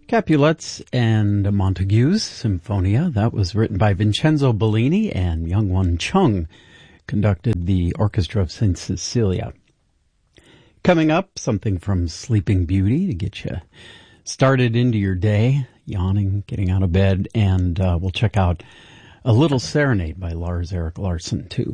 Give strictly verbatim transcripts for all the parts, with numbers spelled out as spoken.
Capulets and Montagues Symphonia. That was written by Vincenzo Bellini, and Youngwon Chung conducted the Orchestra of Saint Cecilia. Coming up, something from Sleeping Beauty to get you started into your day, yawning, getting out of bed, and uh, we'll check out A Little Serenade by Lars Erik Larsson, too.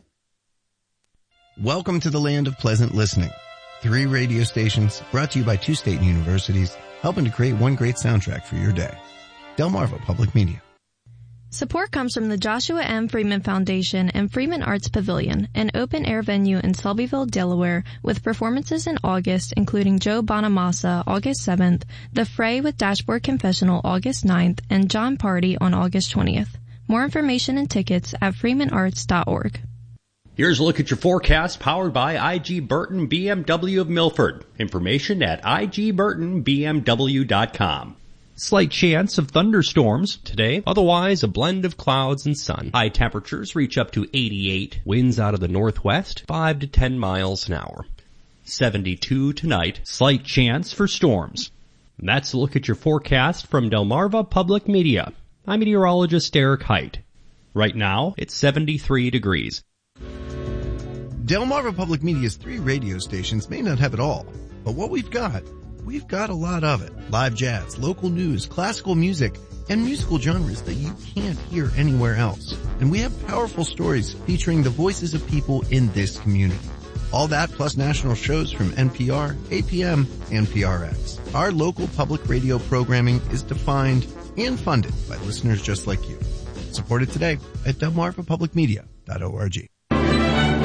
Welcome to the land of pleasant listening. Three radio stations brought to you by two state universities, helping to create one great soundtrack for your day. Delmarva Public Media. Support comes from the Joshua M. Freeman Foundation and Freeman Arts Pavilion, an open-air venue in Selbyville, Delaware, with performances in August, including Joe Bonamassa, August seventh, The Fray with Dashboard Confessional, August ninth, and John Party on August twentieth. More information and tickets at freeman arts dot org. Here's a look at your forecast, powered by I G Burton B M W of Milford. Information at I G Burton B M W dot com. Slight chance of thunderstorms today, otherwise a blend of clouds and sun. High temperatures reach up to eighty-eight, winds out of the northwest, five to ten miles an hour. seventy-two tonight, slight chance for storms. And that's a look at your forecast from Delmarva Public Media. I'm meteorologist Eric Height. Right now, it's seventy-three degrees. Delmarva Public Media's three radio stations may not have it all, but what we've got, we've got a lot of it. Live jazz, local news, classical music, and musical genres that you can't hear anywhere else. And we have powerful stories featuring the voices of people in this community. All that plus national shows from N P R, A P M, and P R X. Our local public radio programming is defined and funded by listeners just like you. Support it today at delmarva public media dot org.